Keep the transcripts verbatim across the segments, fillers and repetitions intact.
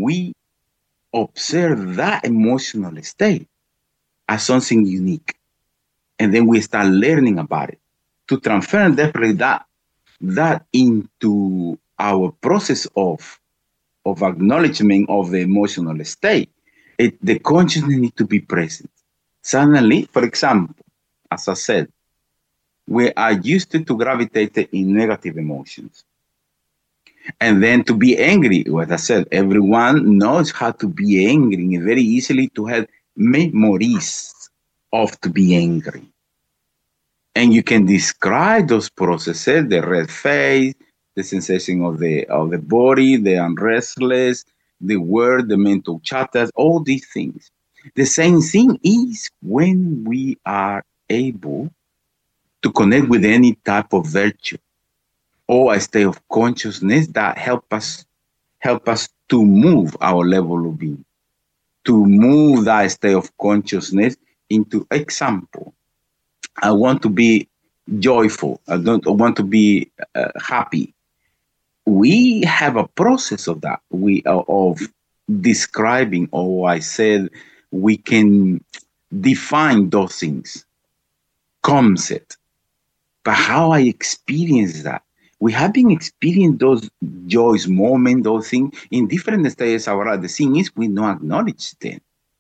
we observe that emotional state as something unique. And then we start learning about it to transfer definitely that that into our process of of acknowledgement of the emotional state. It, the consciousness needs to be present. Suddenly, for example, as I said, we are used to, to gravitate in negative emotions. And then to be angry, what I said, everyone knows how to be angry and very easily to have memories of to be angry. And you can describe those processes, the red face, the sensation of the of the body, the unrestless, the word, the mental chatters, all these things. The same thing is when we are able to connect with any type of virtue or a state of consciousness that help us help us to move our level of being, to move that state of consciousness into example. I want to be joyful. I don't I want to be uh, happy. We have a process of that. We uh, of describing, or I said, we can define those things, concept. But how I experience that, we have been experiencing those joys, moments, those things in different stages of our life. The thing is, we don't acknowledge them.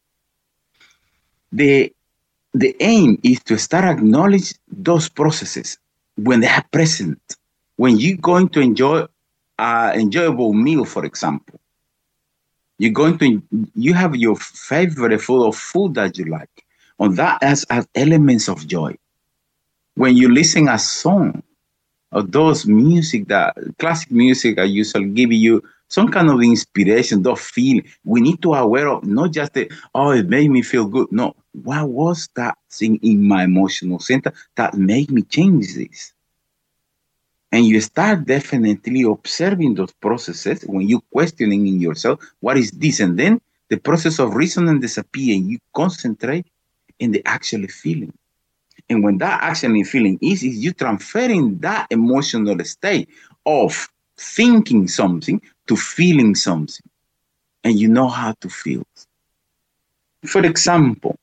The The aim is to start acknowledge those processes when they are present. When you're going to enjoy an enjoyable meal, for example, you're going to you have your favorite food or food that you like, on that as, as elements of joy. When you listen a song or those music that classic music I usually give you some kind of inspiration, those feeling. We need to aware of not just the, oh, it made me feel good. No, what was that thing in my emotional center that made me change this? And you start definitely observing those processes when you questioning in yourself, what is this? And then the process of reasoning disappear and you concentrate in the actual feeling. And when that actually feeling is, is you transferring that emotional state of thinking something to feeling something. And you know how to feel. For example,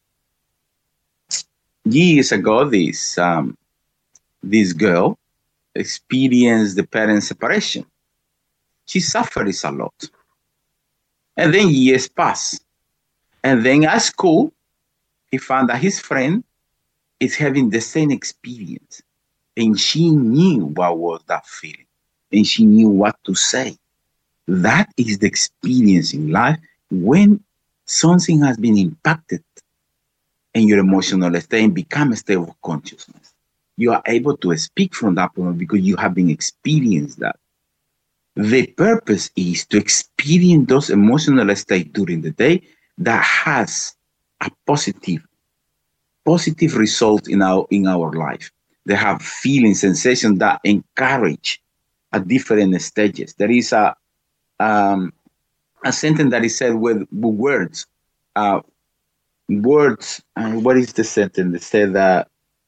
years ago, this um, this girl experienced the parent separation. She suffers a lot. And then years pass. And then at school, he found that his friend is having the same experience. And she knew what was that feeling. And she knew what to say. That is the experience in life when something has been impacted and your emotional state become a state of consciousness. You are able to speak from that point because you have been experienced that. The purpose is to experience those emotional states during the day that has a positive, positive result in our in our life. They have feeling, sensation that encourage at different stages. There is a um, a sentence that is said with words. Uh, words. Uh, what is the sentence? They said that.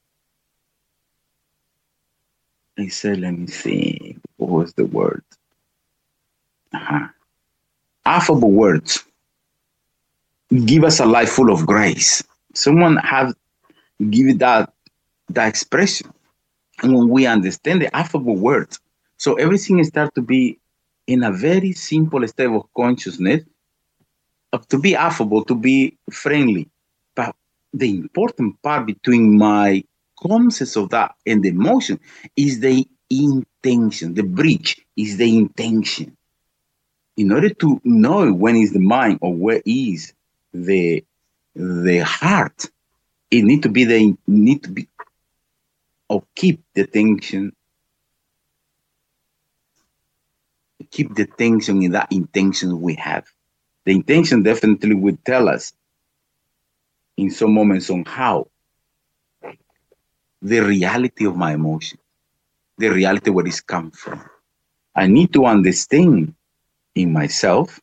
They said, let me see. What was the word? Uh-huh. Affable words give us a life full of grace. Someone have given that that expression, and when we understand the affable words, so everything starts to be in a very simple state of consciousness, of to be affable, to be friendly. But the important part between my concept of that and the emotion is the intention. The bridge is the intention. In order to know when is the mind or where is the the heart, it need to be the need to be or keep the tension, keep the tension in that intention we have. The intention definitely will tell us in some moments on how the reality of my emotion, the reality where it's come from. I need to understand in myself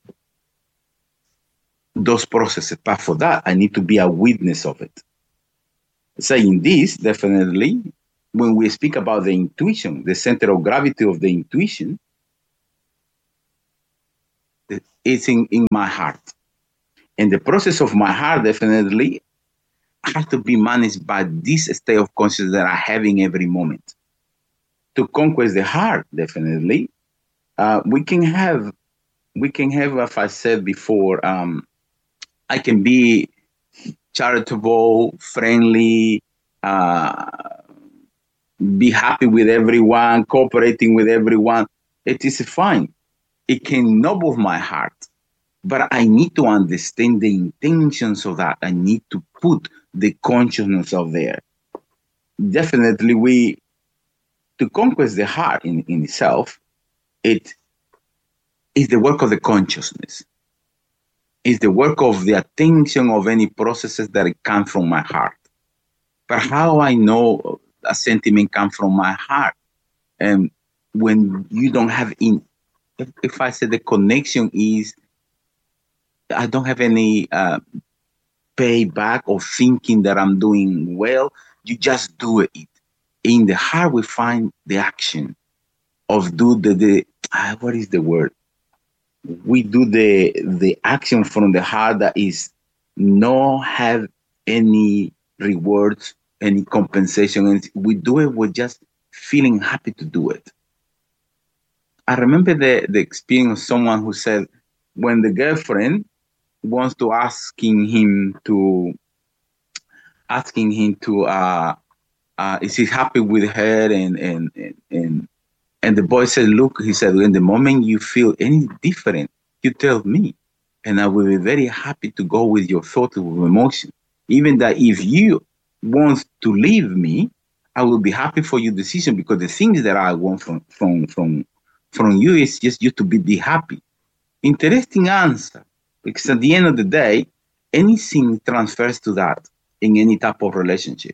those processes, but for that, I need to be a witness of it. Saying this, definitely, when we speak about the intuition, the center of gravity of the intuition, It's in, in my heart. And the process of my heart definitely has to be managed by this state of consciousness that I have in every moment. To conquer the heart, definitely, uh, we can have, we can have, as I said before, um, I can be charitable, friendly, uh, be happy with everyone, cooperating with everyone. It is fine. It can noble my heart, but I need to understand the intentions of that. I need to put the consciousness of there. Definitely, we to conquer the heart in, in itself, it is the work of the consciousness. It's the work of the attention of any processes that come from my heart. But how I know a sentiment comes from my heart? And when you don't have in, if, if I say the connection is, I don't have any uh, payback or thinking that I'm doing well, you just do it. In the heart, we find the action of do the, the uh, what is the word? We do the the action from the heart that is not have any rewards, any compensation. And we do it with just feeling happy to do it. I remember the, the experience of someone who said when the girlfriend wants to asking him to asking him to uh, uh is he happy with her and and and and and the boy said, look, he said, in the moment you feel any different, you tell me, and I will be very happy to go with your thought of emotion. Even that if you want to leave me, I will be happy for your decision, because the things that I want from from from from you is just you to be, be happy. Interesting answer, because at the end of the day, anything transfers to that in any type of relationship.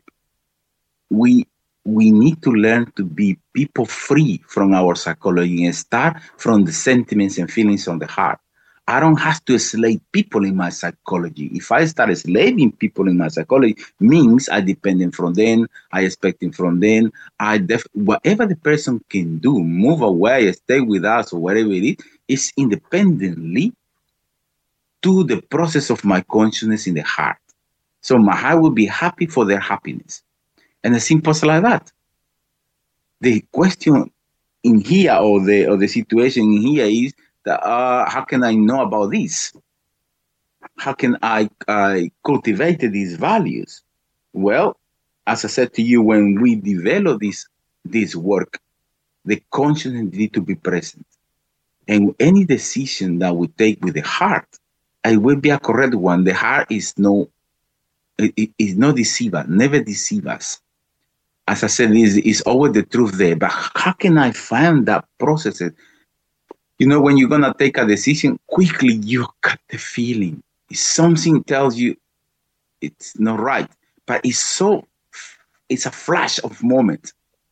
We we need to learn to be people free from our psychology and start from the sentiments and feelings on the heart. I don't have to enslave people in my psychology. If I start enslaving people in my psychology, means I depend from them, I expect from them. I def- whatever the person can do, move away, stay with us, or whatever it is, is independently to the process of my consciousness in the heart. So my heart will be happy for their happiness. And the simple as like that. The question in here, or the or the situation in here, is that uh, how can I know about this? How can I, I cultivate these values? Well, as I said to you, when we develop this this work, the consciousness needs to be present. And any decision that we take with the heart, it will be a correct one. The heart is no, it, it is no deceiver, never deceive us. As I said, is is always the truth there. But how can I find that process? You know, when you're gonna take a decision, quickly you got the feeling. If something tells you it's not right, but it's so, it's a flash of moment.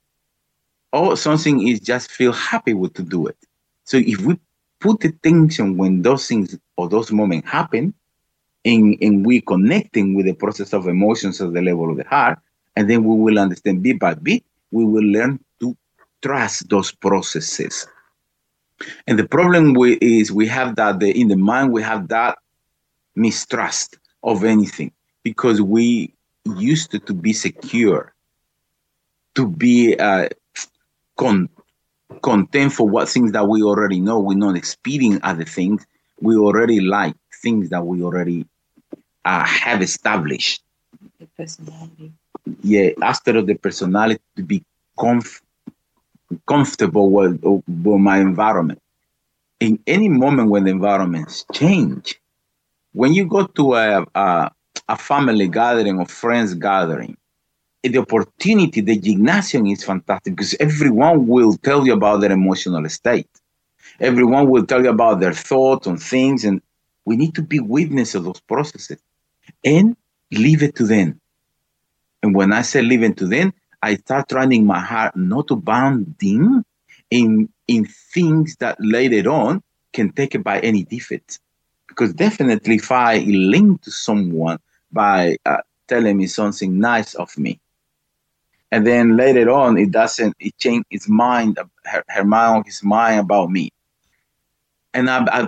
Or something is just feel happy with to do it. So if we put attention when those things or those moments happen, and, and we connecting with the process of emotions at the level of the heart, and then we will understand bit by bit, we will learn to trust those processes. And the problem we, is we have that the, in the mind, we have that mistrust of anything, because we used to, to be secure, to be uh, con- content for what things that we already know. We're not experiencing other things. We already like things that we already uh, have established. The personality. Yeah, instead of the personality, to be comf- comfortable with, with my environment. In any moment when the environments change, when you go to a, a, a family gathering or friends gathering, the opportunity, the gymnasium is fantastic, because everyone will tell you about their emotional state. Everyone will tell you about their thoughts on things, and we need to be witness of those processes and leave it to them. And when I say leave it to them, I start training my heart not to bound in, in, in things that later on can take it by any defect. Because definitely if I link to someone by uh, telling me something nice of me, and then later on it doesn't, it change its mind, her, her mind, his mind about me. And I, I,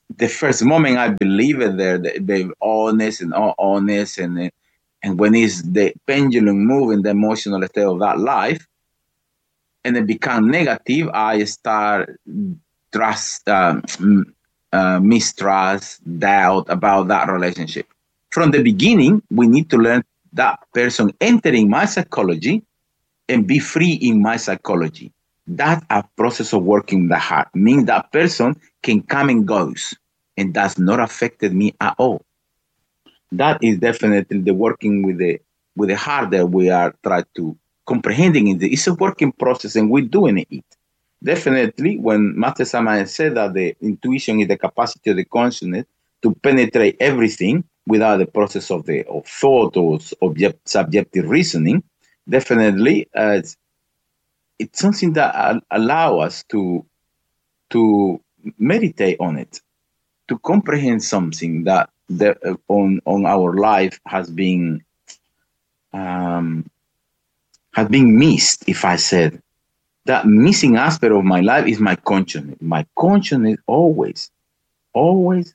the first moment I believe it, they're, they're honest and all honest, and and when it's the pendulum move in the emotional state of that life, and it become negative, I start trust, um, uh, mistrust, doubt about that relationship. From the beginning, we need to learn that person entering my psychology and be free in my psychology. That's a process of working the heart. Means that person can come and goes, and that's not affected me at all. That is definitely the working with the with the heart that we are trying to comprehending it. It's a working process, and we're doing it. Definitely, when Master Sama said that the intuition is the capacity of the consciousness to penetrate everything without the process of the of thought or object, subjective reasoning, definitely uh, it's, it's something that uh, allow us to to meditate on it, to comprehend something that the, uh, on on our life has been um, has been missed. If I said that missing aspect of my life is my consciousness. My consciousness always, always,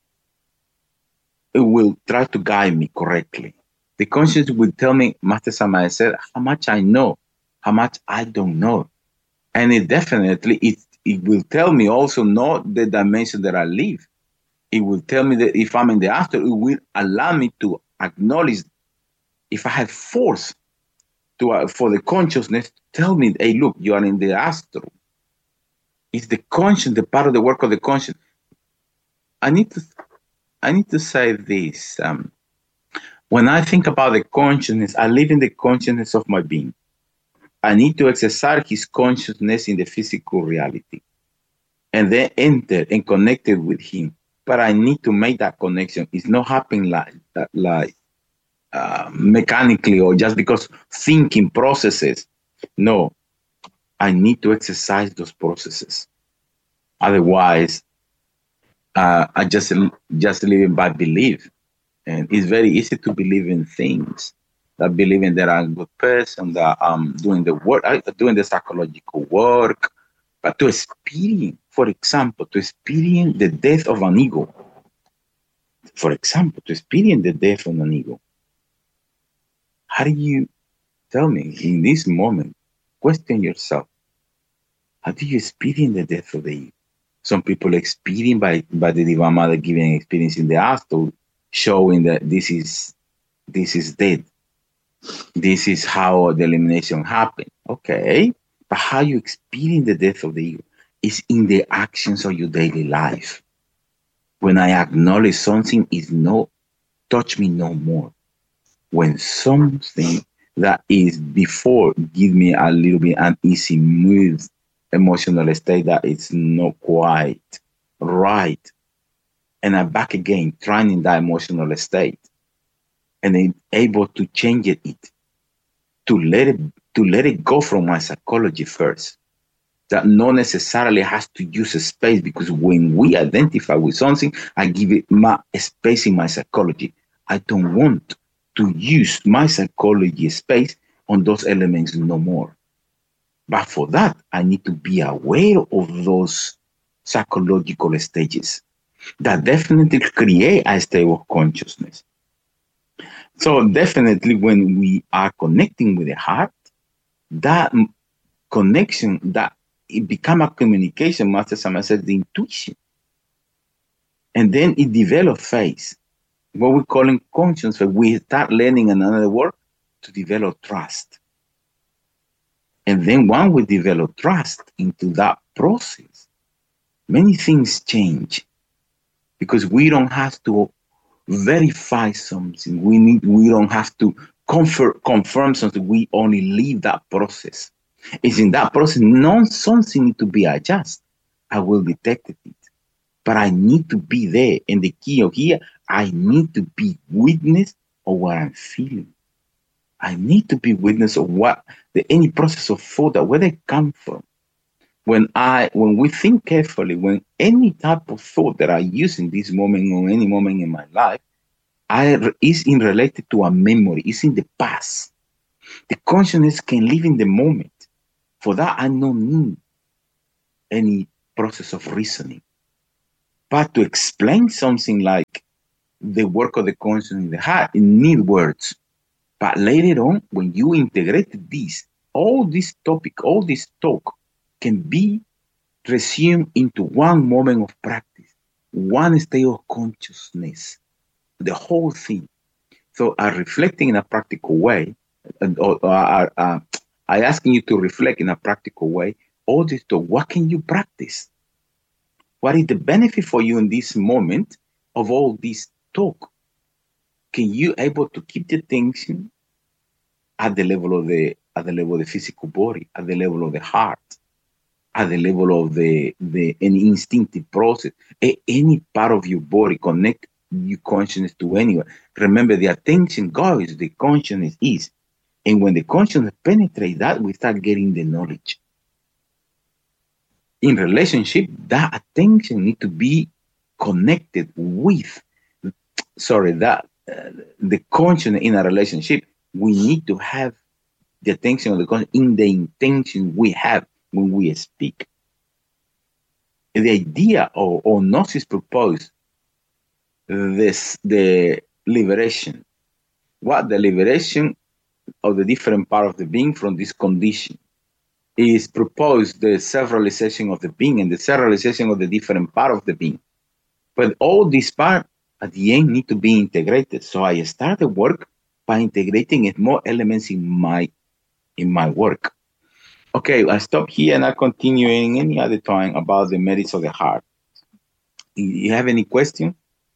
it will try to guide me correctly. The consciousness will tell me, Master Sama said, how much I know, how much I don't know, and it definitely it it will tell me also not the dimension that I live. It will tell me that if I'm in the after, it will allow me to acknowledge if I have force to uh, for the consciousness to tell me, hey, look, you are in the astral. It's the conscience, the part of the work of the conscience. I need to, I need to say this. Um, when I think about the consciousness, I live in the consciousness of my being. I need to exercise his consciousness in the physical reality, and then enter and connect it with him. But I need to make that connection. It's not happening like that, like uh, mechanically or just because thinking processes. No, I need to exercise those processes. Otherwise, uh, I just just living by belief, and it's very easy to believe in things. That believing that I'm a good person, that I'm doing the work, I'm doing the psychological work, but to experience, for example, to experience the death of an ego. For example, to experience the death of an ego. How do you tell me in this moment? Question yourself. How do you experience the death of the ego? Some people experience by, by the Divine Mother giving experience in the astral, showing that this is this is dead. This is how the elimination happened. Okay, but how you experience the death of the ego is in the actions of your daily life. When I acknowledge something is no, touch me no more. When something that is before give me a little bit uneasy mood, emotional state that it's not quite right, and I'm back again trying in that emotional state, and I'm able to change it, to let it to let it go from my psychology first. That not necessarily has to use a space, because when we identify with something, I give it my space in my psychology. I don't want to use my psychology space on those elements no more. But for that, I need to be aware of those psychological stages that definitely create a state of consciousness. So definitely when we are connecting with the heart, that connection, that it become a communication, Master Sama said, the intuition. And then it develop phase, what we call in conscience, where we start learning another word to develop trust. And then when we develop trust into that process, many things change, because we don't have to verify something. We need, we don't have to confirm, confirm something. We only leave that process. It's in that process, not something need to be adjusted. I will detect it, but I need to be there. And the key of here, I need to be witness of what I'm feeling. I need to be witness of what the any process of thought, that where they come from. When I, when we think carefully, when any type of thought that I use in this moment or any moment in my life, I is in related to a memory. It's in the past. The consciousness can live in the moment. For that, I don't need any process of reasoning. But to explain something like the work of the conscience in the heart, it need words. But later on, when you integrate this, all this topic, all this talk can be resumed into one moment of practice, one state of consciousness, the whole thing. So I'm reflecting in a practical way, and or, or, uh, I asking you to reflect in a practical way. All this talk, what can you practice? What is the benefit for you in this moment of all this talk? Can you able to keep the attention at the level of the at the level of the physical body, at the level of the heart, at the level of the the an instinctive process, a, any part of your body connect your consciousness to anywhere. Remember, the attention goes, the consciousness is, and when the consciousness penetrates that, we start getting the knowledge. In relationship, that attention need to be connected with, sorry, that uh, the consciousness in a relationship. We need to have the attention of the conscience in the intention we have when we speak. The idea of, of Gnosis proposed this the liberation. What the liberation of the different part of the being from this condition is proposed the self-realization of the being and the self-realization of the different part of the being. But all these parts at the end need to be integrated. So I started work by integrating more elements in my in my work. Okay, I stop here and I continue in any other time about the merits of the heart. You have any question?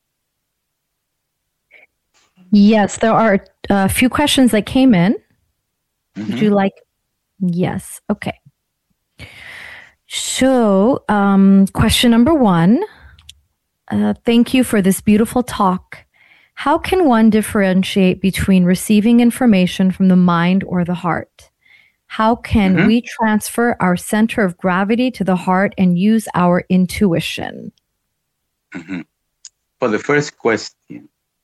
Yes, there are a few questions that came in. Mm-hmm. Would you like? Yes. Okay. So, um, question number one. Uh, thank you for this beautiful talk. How can one differentiate between receiving information from the mind or the heart? How can mm-hmm. we transfer our center of gravity to the heart and use our intuition? Mm-hmm. For the first question,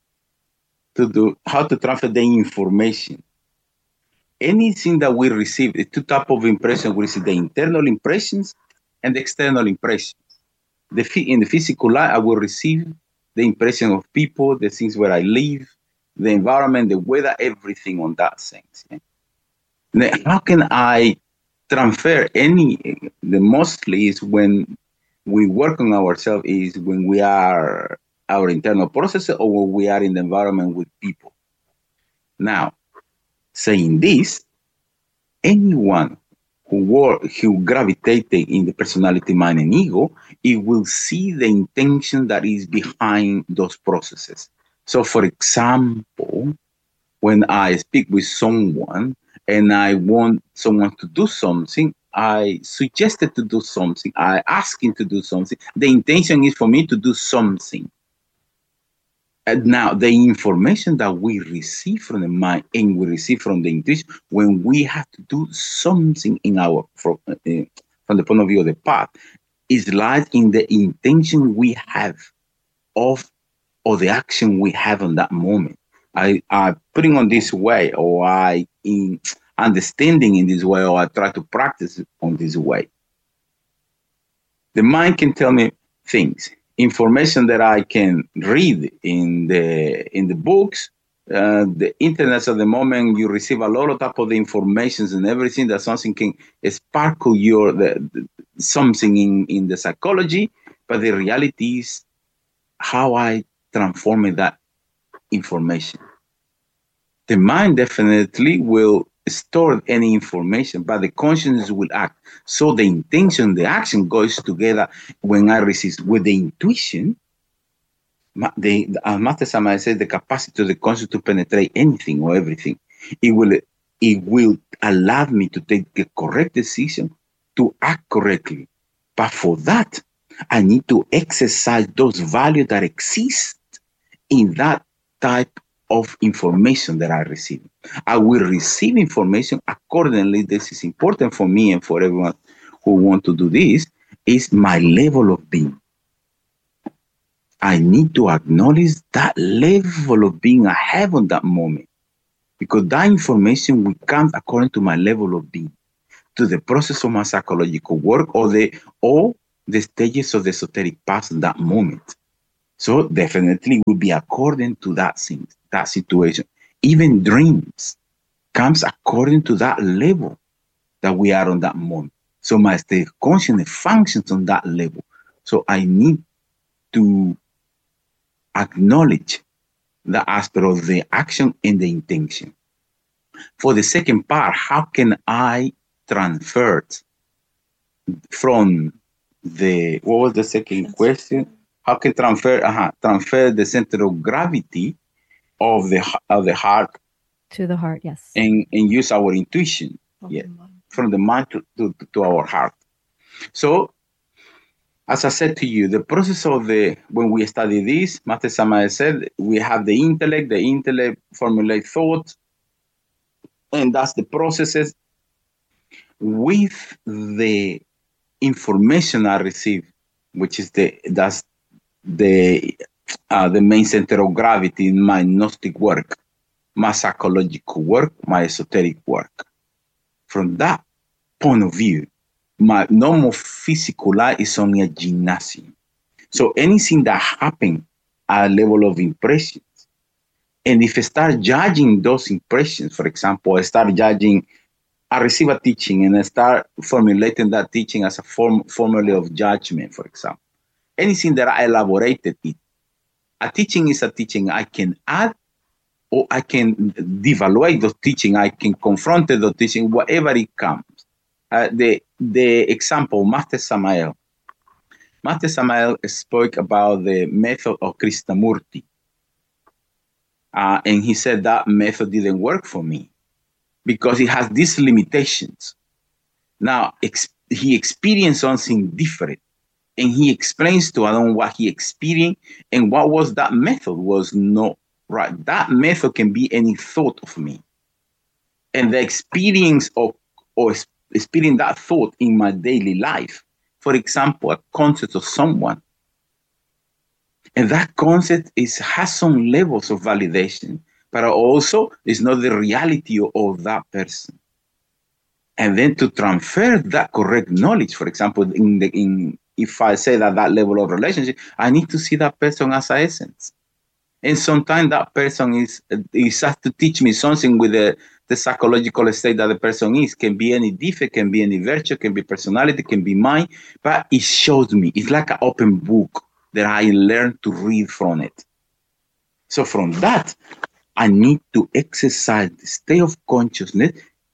to do how to transfer the information. Anything that we receive, the two types of impressions, we receive the internal impressions and the external impressions. The in the physical life, I will receive the impression of people, the things where I live, the environment, the weather, everything on that sense. Yeah? Now, how can I transfer any, the mostly is when we work on ourselves is when we are our internal process or when we are in the environment with people. Now, saying this, anyone who work, who gravitated in the personality, mind, and ego, it will see the intention that is behind those processes. So, for example, when I speak with someone and I want someone to do something, I suggested to do something, I ask him to do something. The intention is for me to do something. And now, the information that we receive from the mind and we receive from the intuition, when we have to do something in our from, uh, from the point of view of the path, is lies in the intention we have of or the action we have on that moment. I I putting on this way, or I in understanding in this way, or I try to practice on this way. The mind can tell me things. Information that I can read in the in the books, uh, the internet at the moment, you receive a lot of type of the informations and everything that something can sparkle your the, the, something in, in the psychology, but the reality is how I transform that information. The mind definitely will store any information, but the consciousness will act. So the intention, the action goes together when I resist with the intuition. The, as Master Sama says, the capacity of the conscious to penetrate anything or everything. It will, it will allow me to take the correct decision, to act correctly. But for that, I need to exercise those values that exist in that type of information that I receive. I will receive information accordingly. This is important for me and for everyone who want to do this, is my level of being. I need to acknowledge that level of being I have on that moment, because that information will come according to my level of being, to the process of my psychological work or the or the stages of the esoteric path in that moment. So definitely will be according to that thing, that situation. Even dreams comes according to that level that we are on that moment. So my state of consciousness functions on that level. So I need to acknowledge the aspect of the action and the intention. For the second part, how can I transfer it from the, what was the second question? How can transfer uh, transfer the center of gravity of the of the heart to the heart? Yes, and, and use our intuition, from yeah, the from the mind to, to, to our heart. So, as I said to you, the process of the when we study this, Master Samael said we have the intellect. The intellect formulate thought, and that's the processes with the information I receive, which is the that's the uh, the main center of gravity in my Gnostic work, my psychological work, my esoteric work. From that point of view, my normal physical life is only a gymnasium. So anything that happens at a level of impressions, and if I start judging those impressions, for example, I start judging, I receive a teaching and I start formulating that teaching as a form formula of judgment, for example. Anything that I elaborated it, a teaching is a teaching. I can add or I can devaluate the teaching. I can confront the teaching, whatever it comes. Uh, the the example, Master Samael. Master Samael spoke about the method of Krishnamurti. Uh, and he said that method didn't work for me because it has these limitations. Now, ex- he experienced something different. And he explains to Adam what he experienced and what was that method was not right. That method can be any thought of me. And the experience of or experiencing that thought in my daily life, for example, a concept of someone. And that concept is has some levels of validation, but also is not the reality of, of that person. And then to transfer that correct knowledge, for example, in the in if I say that that level of relationship, I need to see that person as an essence. And sometimes that person is, is has to teach me something with the, the psychological state that the person is. Can be any defect, can be any virtue, can be personality, can be mine. But it shows me. It's like an open book that I learn to read from it. So from that, I need to exercise the state of consciousness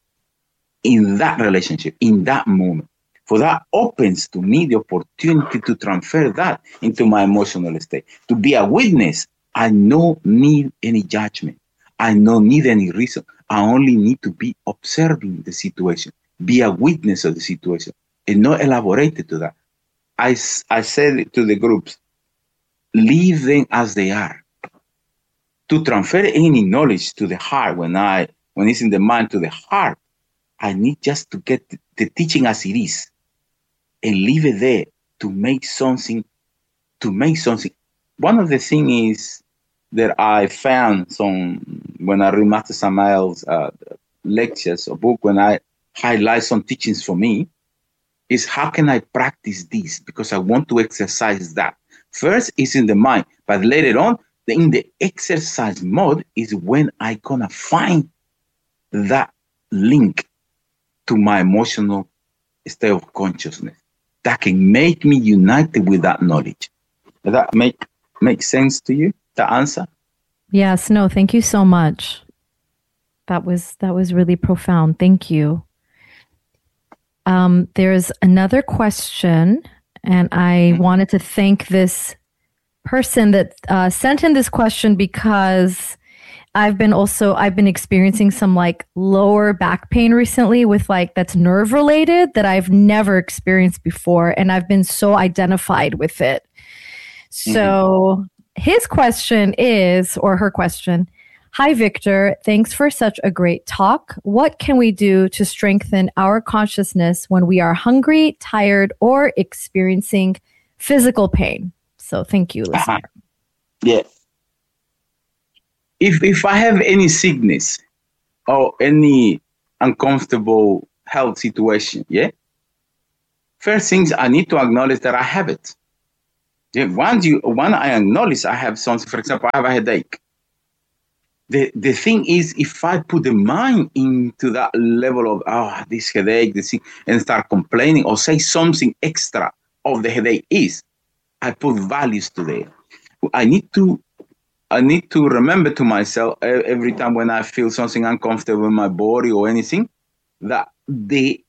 in that relationship, in that moment. For that opens to me the opportunity to transfer that into my emotional state. To be a witness, I don't need any judgment. I don't need any reason. I only need to be observing the situation, be a witness of the situation, and not elaborate to that. I, I said to the groups, leave them as they are. To transfer any knowledge to the heart, when I when it's in the mind to the heart, I need just to get the, the teaching as it is. And leave it there to make something, to make something. One of the things is that I found some, when I read Master Samael's uh, lectures or book, when I highlight some teachings for me, is how can I practice this? Because I want to exercise that. First is in the mind, but later on, in the exercise mode is when I gonna find that link to my emotional state of consciousness that can make me united with that knowledge. Does that make make sense to you, the answer? Yes, no, thank you so much. That was that was really profound. Thank you. Um, there's another question, and I mm-hmm. wanted to thank this person that uh, sent in this question because I've been also, I've been experiencing some like lower back pain recently with like, that's nerve related that I've never experienced before. And I've been so identified with it. So mm-hmm. his question is, or her question, hi, Victor, thanks for such a great talk. What can we do to strengthen our consciousness when we are hungry, tired, or experiencing physical pain? So thank you, listener. Uh-huh. Yeah. If if I have any sickness or any uncomfortable health situation, yeah, First things, I need to acknowledge that I have it. Yeah, once you, when I acknowledge I have something, for example, I have a headache. The, the thing is, if I put the mind into that level of, oh, this headache, this thing, and start complaining or say something extra of the headache is, I put values to it. I need to, I need to remember to myself every time when I feel something uncomfortable in my body or anything, that the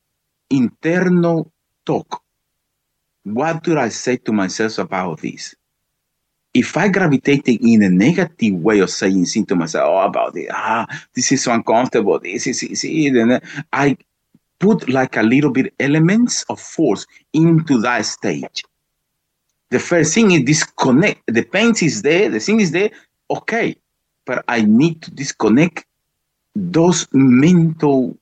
internal talk, what do I say to myself about this? If I gravitate in a negative way of saying things to myself, oh, about it, ah, this is so uncomfortable, this is, is it, and I put like a little bit elements of force into that stage. The first thing is disconnect. The pain is there, the thing is there, okay, but I need to disconnect those mental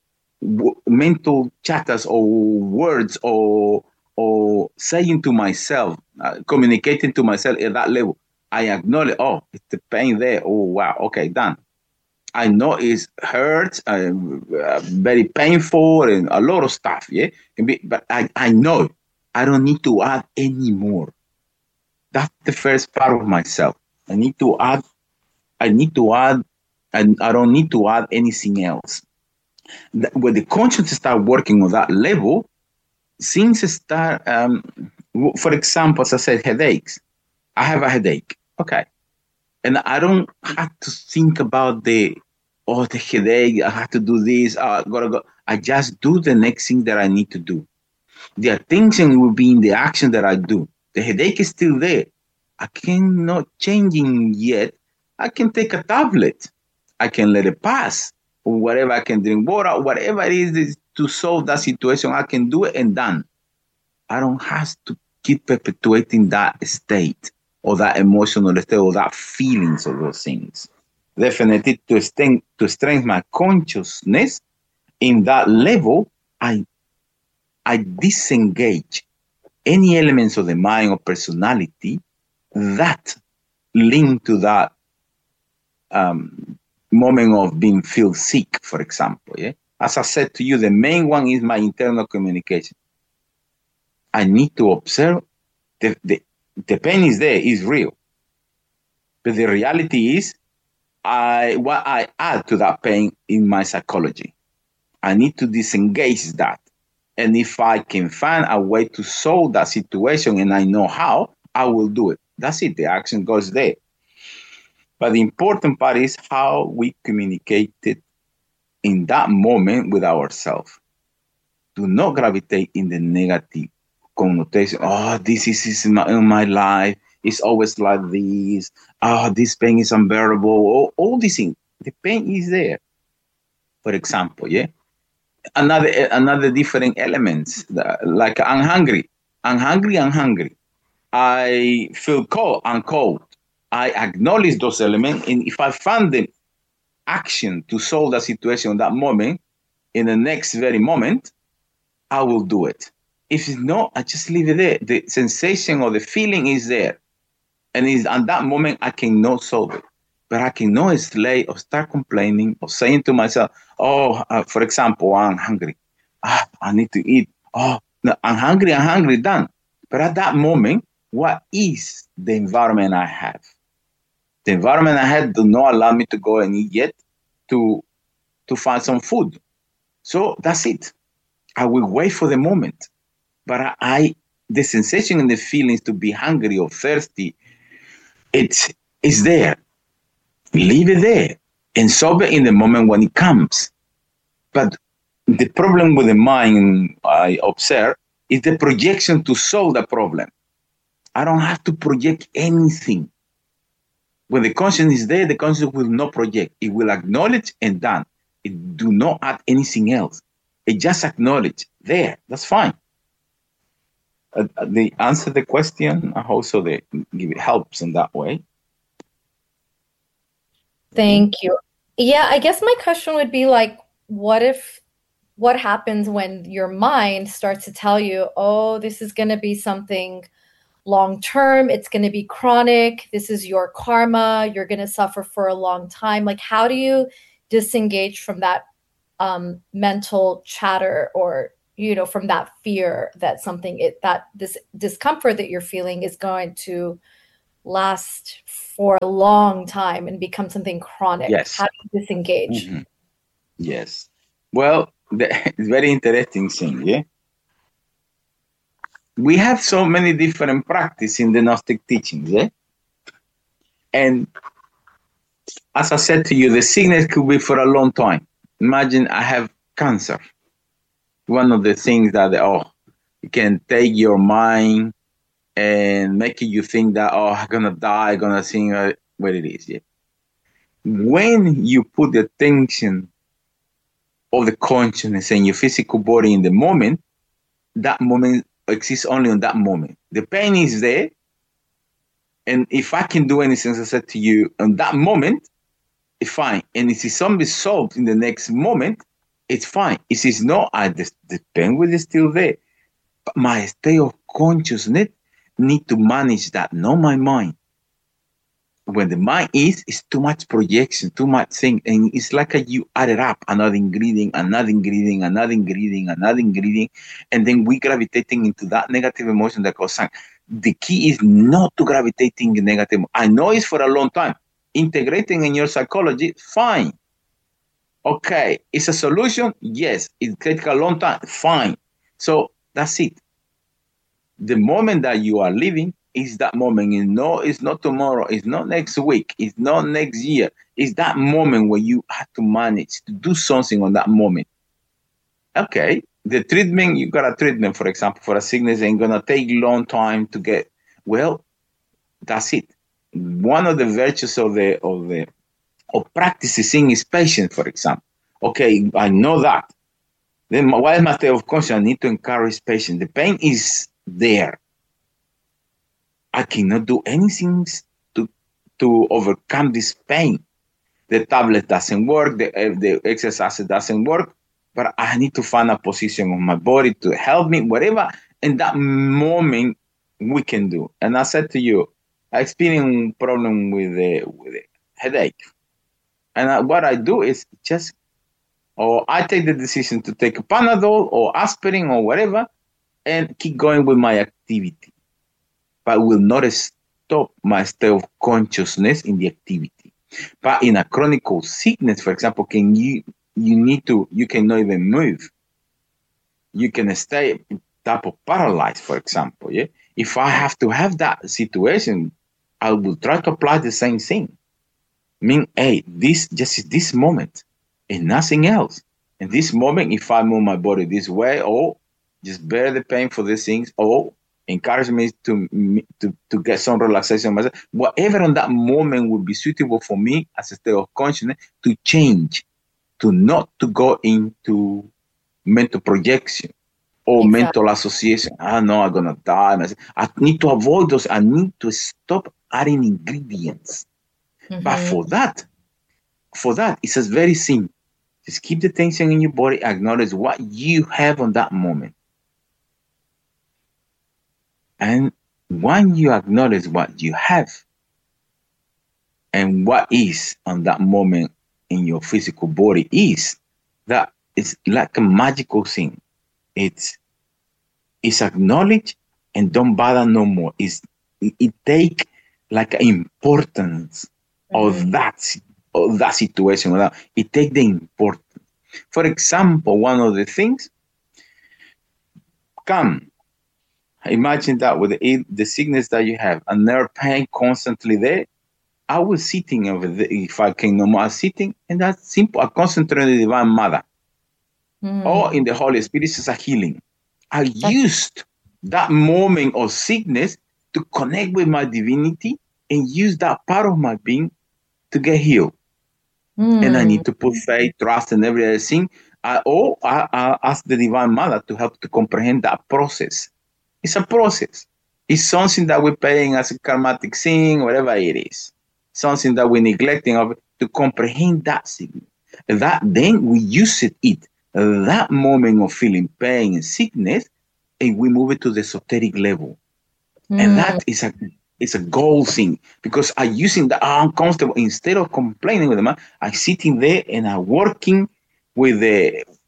mental chatters or words or or saying to myself, uh, communicating to myself at that level. I acknowledge, oh, it's the pain there. Oh, wow. Okay, done. I know it hurts, uh, uh, very painful, and a lot of stuff. Yeah, but I, I know I don't need to add any more. That's the first part of myself. I need to add. I need to add, and I don't need to add anything else. When the conscience start working on that level, things start, um, for example, as I said, headaches. I have a headache. Okay. And I don't have to think about the, oh, the headache, I have to do this, oh, I gotta go. I just do the next thing that I need to do. The attention will be in the action that I do. The headache is still there. I cannot change it yet. I can take a tablet. I can let it pass. Or whatever, I can drink water, whatever it is to solve that situation, I can do it and done. I don't have to keep perpetuating that state or that emotional state or that feelings of those things. Definitely to strengthen, to strengthen my consciousness in that level, I, I disengage any elements of the mind or personality that link to that um, moment of being feel sick, for example. Yeah, as I said to you, the main one is my internal communication. I need to observe the, the, the pain is there, is real. But the reality is I what I add to that pain in my psychology. I need to disengage that. And if I can find a way to solve that situation and I know how, I will do it. That's it. The action goes there. But the important part is how we communicate it in that moment with ourselves. Do not gravitate in the negative connotation. Oh, this is, is in, my, in my life. It's always like this. Oh, this pain is unbearable. All, all these things. The pain is there. For example, yeah. Another another different elements. Like I'm hungry. I'm hungry. I'm hungry. I feel cold. I'm cold. I acknowledge those elements, and if I find the action to solve the situation in that moment, in the next very moment, I will do it. If it's not, I just leave it there. The sensation or the feeling is there. And is at that moment, I cannot solve it. But I cannot slay or start complaining or saying to myself, oh, uh, for example, I'm hungry. Ah, I need to eat. Oh, no, I'm hungry, I'm hungry, done. But at that moment, what is the environment I have? The environment I had do not allow me to go and eat yet to, to find some food. So that's it. I will wait for the moment. But I, I the sensation and the feelings to be hungry or thirsty, it's, it's there. Leave it there and solve it in the moment when it comes. But the problem with the mind, I observe, is the projection to solve the problem. I don't have to project anything. When the conscience is there, the conscience will not project. It will acknowledge and done. It do not add anything else. It just acknowledge. There, that's fine. Uh, they answer the question. I hope so they give it helps in that way. Thank you. Yeah, I guess my question would be like, what if, what happens when your mind starts to tell you, oh, this is going to be something long term, it's going to be chronic, this is your karma, you're going to suffer for a long time. Like, how do you disengage from that um, mental chatter or, you know, from that fear that something, it, that this discomfort that you're feeling is going to last for a long time and become something chronic. Yes. How do you disengage? Mm-hmm. Yes. Well, the, it's very interesting thing, yeah? We have so many different practices in the Gnostic teachings, yeah? And as I said to you, the sickness could be for a long time. Imagine I have cancer. One of the things that, oh, it can take your mind and make you think that, oh, I'm going to die, I'm going to think uh, what it is. Yeah. When you put the attention of the consciousness in your physical body in the moment, that moment exists only on that moment. The pain is there. And if I can do anything, as I said to you, on that moment, it's fine. And if it's something solved in the next moment, it's fine. If it's not, I, the, the pain will be still there. But my state of consciousness need to manage that, not my mind. When the mind is, it's too much projection, too much thing. And it's like a, you added up another ingredient, another ingredient, another ingredient, another ingredient. And then we gravitating into that negative emotion that goes on. The key is not to gravitating in negative. I know it's for a long time. Integrating in your psychology, fine. Okay, it's a solution? Yes. It takes a long time? Fine. So that's it. The moment that you are living is that moment. It's no, it's not tomorrow. It's not next week. It's not next year. It's that moment where you have to manage to do something on that moment. Okay, the treatment, you got a treatment, for example, for a sickness ain't going to take a long time to get. Well, that's it. One of the virtues of the of the of practicing is patience, for example. Okay, I know that. Then why is my state of conscience? I need to encourage patience. The pain is there. I cannot do anything to to overcome this pain. The tablet doesn't work. The uh, the exercise doesn't work. But I need to find a position on my body to help me. Whatever in that moment we can do. And I said to you, I experienced a problem with the with the headache. And I, what I do is just, or I take the decision to take a Panadol or aspirin or whatever, and keep going with my activity. But will not stop my state of consciousness in the activity. But in a chronic sickness, for example, can you you need to you cannot even move. You can stay type of paralyzed, for example. Yeah. If I have to have that situation, I will try to apply the same thing. I mean, hey, this just is this moment and nothing else. In this moment, if I move my body this way, or just bear the pain for these things, or encourage me to, to, to get some relaxation myself, whatever on that moment would be suitable for me as a state of consciousness to change, to not to go into mental projection or exactly. mental association. I know I'm going to die. I need to avoid those. I need to stop adding ingredients. Mm-hmm. But for that, for that, it's just very simple. Just keep the tension in your body, acknowledge what you have on that moment. And when you acknowledge what you have and what is on that moment in your physical body is, that it's like a magical thing. It's, it's acknowledged and don't bother no more. It's, it, it take like importance mm-hmm. of that of that situation. It take the importance. For example, one of the things, come, imagine that with the, the sickness that you have, and nerve pain constantly there. I was sitting over there, if I can no more sitting, and that's simple. I concentrate on the Divine Mother, mm. or in the Holy Spirit as a healing. I that's- used that moment of sickness to connect with my divinity and use that part of my being to get healed. Mm. And I need to put faith, trust, and every other thing. I, or I, I ask the Divine Mother to help to comprehend that process. It's a process. It's something that we're paying as a karmatic thing, whatever it is. Something that we're neglecting of to comprehend that sickness. That then we use it, it that moment of feeling pain and sickness, and we move it to the esoteric level. Mm. And that is a it's a goal thing, because I using the uncomfortable instead of complaining with them. I sitting there and I working with the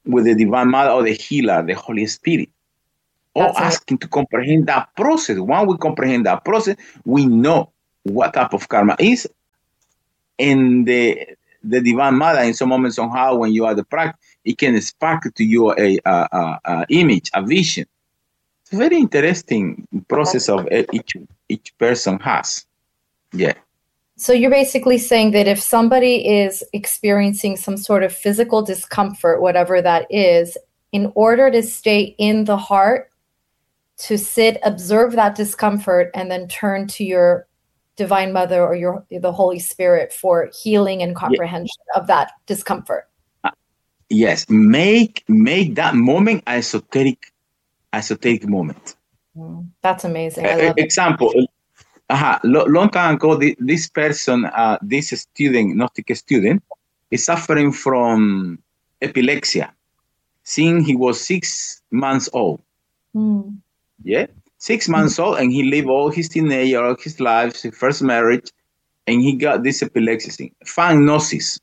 with the Divine Mother or the healer, the Holy Spirit. Or That's asking to comprehend that process. When we comprehend that process, we know what type of karma is. And the the Divine Mother, in some moments, somehow, when you are the practice, it can spark to you a, a, a, a image, a vision. It's a very interesting process of each each person has. Yeah. So you're basically saying that if somebody is experiencing some sort of physical discomfort, whatever that is, in order to stay in the heart, to sit, observe that discomfort, and then turn to your Divine Mother or your the Holy Spirit for healing and comprehension yeah. of that discomfort. Uh, yes, make make that moment an esoteric, esoteric moment. Mm, that's amazing. I uh, love example. It. Uh, long time ago, the, this person, uh, this student, Gnostic student, is suffering from epilepsy since he was six months old. Mm. Yeah, six months mm. old, and he lived all his teenager, all his life, his first marriage, and he got this epilepsy thing. Found gnosis.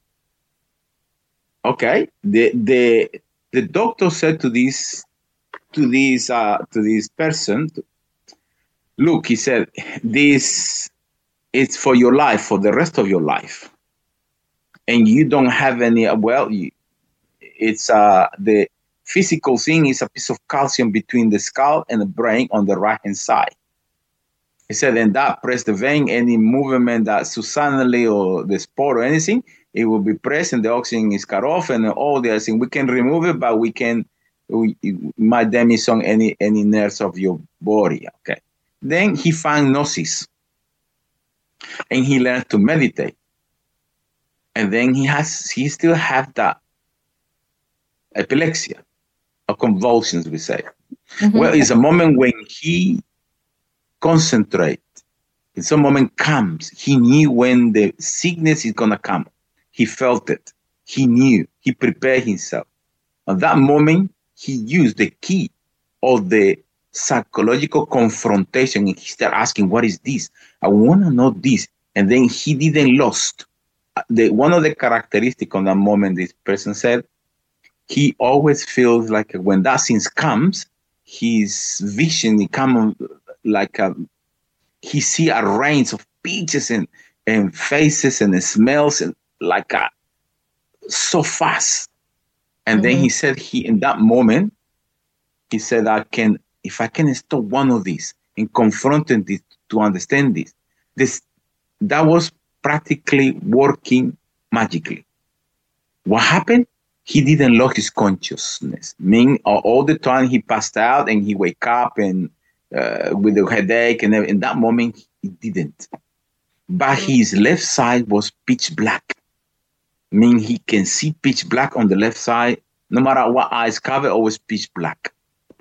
Okay, the the the doctor said to this to this uh, to this person, look, he said, this is for your life, for the rest of your life, and you don't have any. Well, you, it's uh the physical thing is a piece of calcium between the skull and the brain on the right hand side. He said, and that press the vein, any movement that suddenly or the sport or anything, it will be pressed and the oxygen is cut off and all the other thing. We can remove it, but we can, we might damage on any, any nerves of your body. Okay. Then he found gnosis and he learned to meditate. And then he has, he still have that epilepsy. Or convulsions, we say. Mm-hmm. Well, it's a moment when he concentrates. It's a moment comes. He knew when the sickness is going to come. He felt it. He knew. He prepared himself. At that moment, he used the key of the psychological confrontation. And he started asking, what is this? I want to know this. And then he didn't lost. The, one of the characteristics on that moment, this person said, he always feels like when that sin comes, his vision becomes like a, he see a range of pictures and, and faces and smells and like a, so fast. And mm-hmm. then he said he in that moment, he said, I can, if I can stop one of these and confronting this to understand this, this that was practically working magically. What happened? He didn't lose his consciousness. Meaning all the time he passed out and he wake up and uh, with a headache and in that moment he didn't. But his left side was pitch black. Meaning he can see pitch black on the left side, no matter what eyes cover, always pitch black.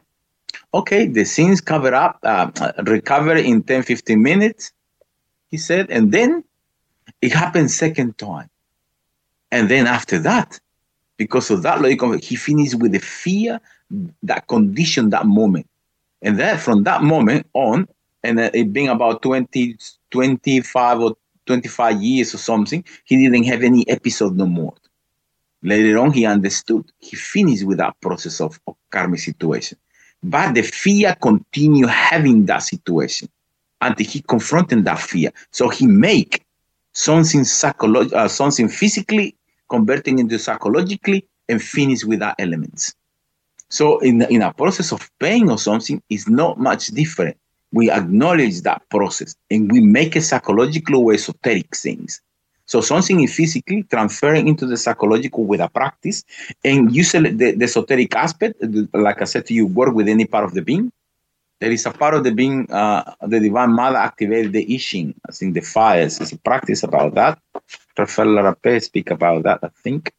Okay, the scenes cover up, uh, recover in ten, fifteen minutes, he said, and then it happened second time. And then after that, because of that, he finished with the fear that conditioned that moment. And then from that moment on, and it being about twenty, twenty-five or twenty-five years or something, he didn't have any episode no more. Later on, he understood. He finished with that process of, of karmic situation. But the fear continued having that situation until he confronted that fear. So he make something psycholo- uh, something physically converting into psychologically and finish with that elements. So in, in a process of pain or something, it's not much different. We acknowledge that process and we make a psychological or esoteric things. So something is physically transferring into the psychological with a practice and usually the, the esoteric aspect, like I said to you, work with any part of the being. There is a part of the being, uh, the Divine Mother activated the I Ching, I think the fires. It's a practice about that. Rafael Larapé speak about that, I think.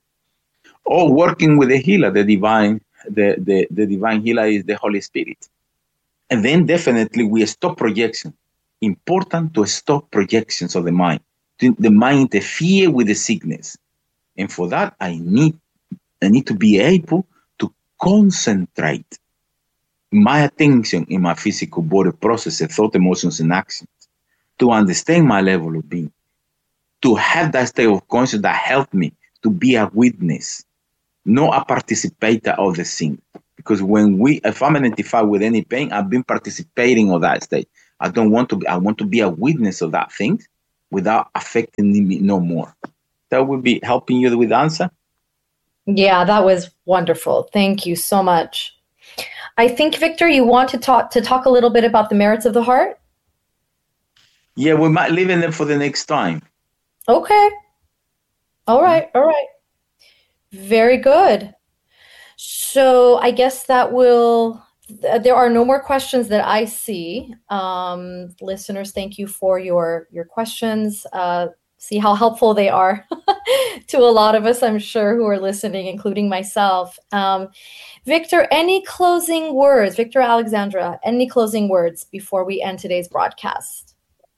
Or working with the healer, the divine, the, the, the divine healer is the Holy Spirit. And then definitely we stop projection. Important to stop projections of the mind. The mind interfere with the sickness. And for that, I need, I need to be able to concentrate my attention in my physical body processes, thought, emotions, and actions to understand my level of being, to have that state of consciousness that helped me to be a witness not a participator of the thing. Because when we, if I'm identified with any pain, I've been participating of that state. I don't want to be, I want to be a witness of that thing without affecting me no more. That would be helping you with the answer? Yeah, that was wonderful. Thank you so much. I think, Victor, you want to talk to talk a little bit about the merits of the heart? Yeah, we might leave it for the next time. Okay. All right. All right. Very good. So I guess that will, there are no more questions that I see. Um, listeners, thank you for your, your questions. Uh, see how helpful they are to a lot of us, I'm sure, who are listening, including myself. Um, Victor, any closing words? Victor Alexandra, any closing words before we end today's broadcast?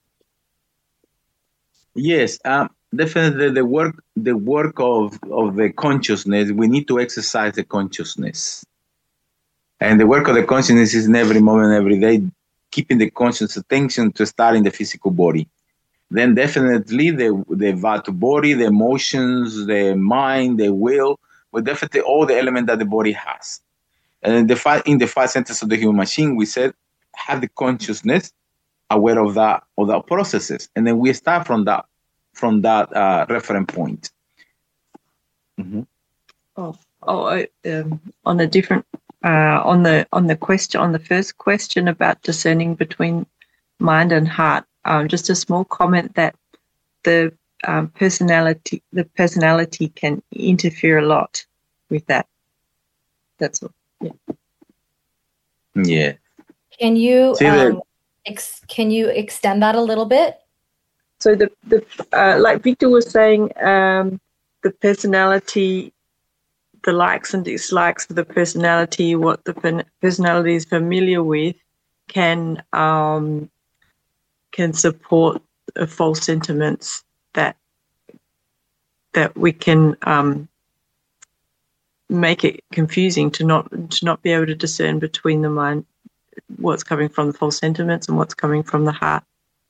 Yes, um, definitely the work, the work of, of the consciousness, we need to exercise the consciousness. And the work of the consciousness is in every moment, every day, keeping the conscious attention to start in the physical body. Then definitely the, the vital body, the emotions, the mind, the will, but definitely all the elements that the body has. And in the five, in the five centers of the human machine, we said, have the consciousness aware of that, of that processes. And then we start from that, from that uh, reference point. Mm-hmm. Oh, oh um, on a different, uh, on the on the question, on the first question about discerning between mind and heart, um, just a small comment that the um, personality, the personality can interfere a lot with that. That's all. Yeah. Yeah. Can you See, um, ex- can you extend that a little bit? So the the uh, like Victor was saying, um, the personality, the likes and dislikes of the personality, what the personality is familiar with, can um, can support uh, false sentiments that that we can um, make it confusing to not to not be able to discern between the mind, what's coming from the false sentiments and what's coming from the heart.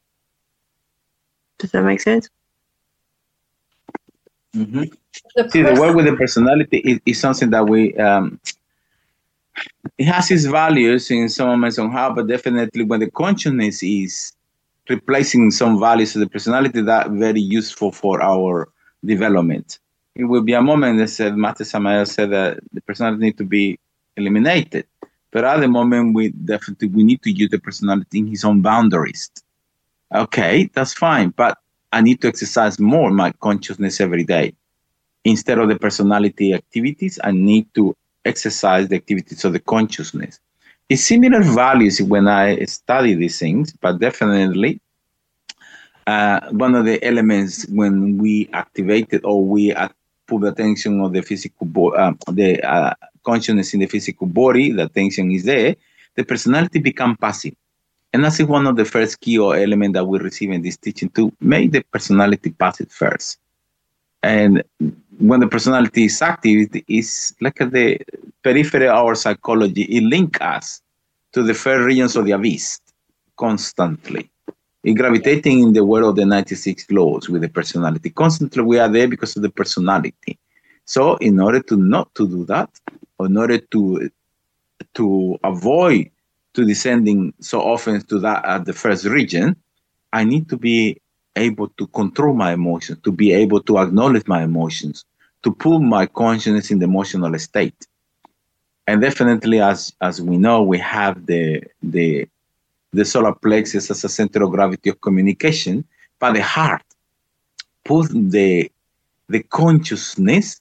Does that make sense? Mm-hmm. The See, the work with the personality is, is something that we, um, it has its values in some moments on how, but definitely when the consciousness is replacing some values of the personality, that very useful for our development. It will be a moment that said, Master Samael said that the personality need to be eliminated. But at the moment, we definitely, we need to use the personality in his own boundaries. Okay, that's fine, but I need to exercise more my consciousness every day. Instead of the personality activities, I need to exercise the activities of the consciousness. It's similar values when I study these things, but definitely uh, one of the elements when we activate it or we uh, put attention on the physical bo- uh, the uh, consciousness in the physical body, the attention is there, the personality becomes passive. And that's one of the first key or element that we receive in this teaching, to make the personality passive first. And when the personality is active, it's like at the periphery of our psychology. It links us to the first regions of the abyss constantly. It gravitating in the world of the ninety-six laws with the personality. Constantly we are there because of the personality. So in order to not to do that, or in order to, to avoid to descending so often to that at the first region, I need to be able to control my emotions, to be able to acknowledge my emotions, to put my consciousness in the emotional state. And definitely, as as we know, we have the the the solar plexus as a center of gravity of communication, but the heart put the the consciousness.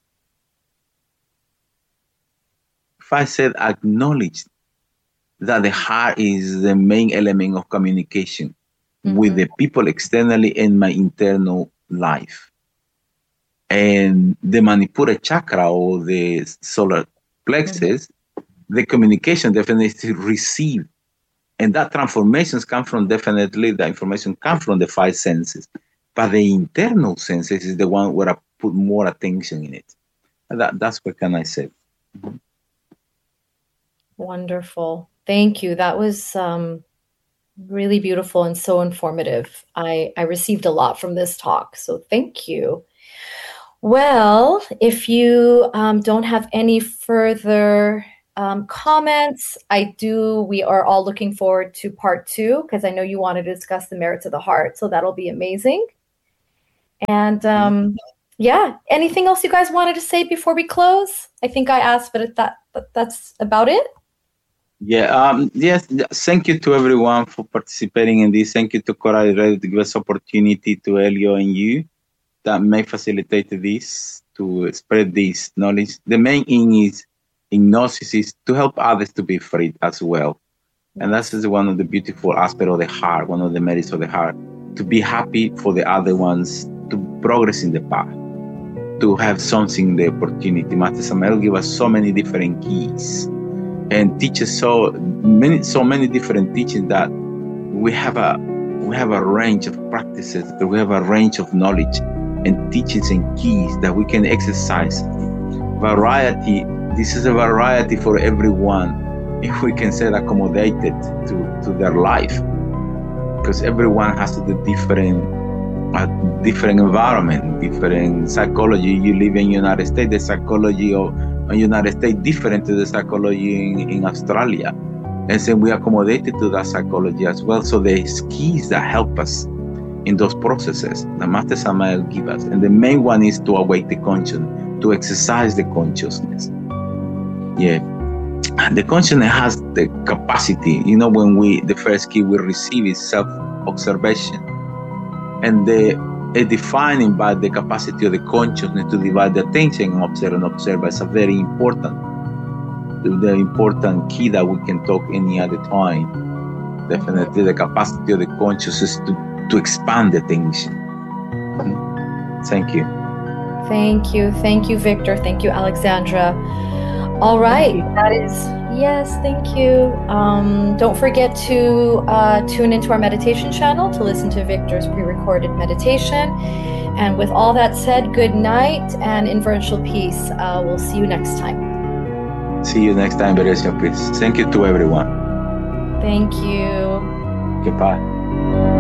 If I said acknowledge that the heart is the main element of communication mm-hmm. with the people externally and my internal life. And the Manipura chakra or the solar plexus, mm-hmm. the communication definitely is to receive. And that transformations come from definitely, the information comes from the five senses. But the internal senses is the one where I put more attention in it. And that, that's what can I say. Mm-hmm. Wonderful. Thank you. That was um, really beautiful and so informative. I, I received a lot from this talk, so thank you. Well, if you um, don't have any further um, comments, I do. We are all looking forward to part two because I know you wanted to discuss the merits of the heart, so that'll be amazing. And um, yeah, anything else you guys wanted to say before we close? I think I asked, but that, that that's about it. Yeah, um, yes, thank you to everyone for participating in this. Thank you to Coral Radio to give us opportunity, to Elio and you that may facilitate this, to spread this knowledge. The main aim is, in Gnosis, is to help others to be free as well. And that's one of the beautiful aspects of the heart, one of the merits of the heart, to be happy for the other ones, to progress in the path, to have something, the opportunity. Master Samael give us so many different keys and teaches so many, so many different teachings that we have a we have a range of practices, we have a range of knowledge and teachings and keys that we can exercise. Variety. This is a variety for everyone. If we can say accommodated to, to their life, because everyone has the different a different environment, different psychology. You live in United States, the psychology of United States different to the psychology in, in Australia. And so we accommodated to that psychology as well. So there's keys that help us in those processes that Master Samael give us. And the main one is to awake the consciousness, to exercise the consciousness. Yeah. And the consciousness has the capacity, you know, when we, the first key we receive is self-observation. And the a defining by the capacity of the consciousness to divide the attention and observe and observe is a very important, the important key that we can talk any other time. Definitely the capacity of the consciousness to, to expand the attention. Thank you. Thank you. Thank you, Victor. Thank you, Alexandra. All right. That is, yes, thank you. Um, don't forget to uh, tune into our meditation channel to listen to Victor's pre-recorded meditation. And with all that said, good night and inferential peace. Uh, we'll see you next time. See you next time, Venetia, peace. Thank you to everyone. Thank you. Goodbye.